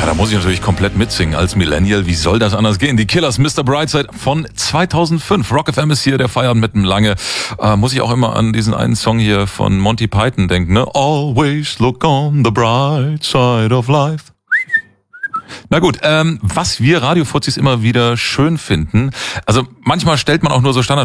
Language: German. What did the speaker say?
Ja, da muss ich natürlich komplett mitsingen als Millennial. Wie soll das anders gehen? Die Killers, Mr. Brightside von 2005. Rock FM ist hier der Feierabend mit dem Lange. Muss ich auch immer an diesen einen Song hier von Monty Python denken, ne? Always look on the bright side of life. Na gut, was wir Radiofuzis immer wieder schön finden, also manchmal stellt man auch nur so Standard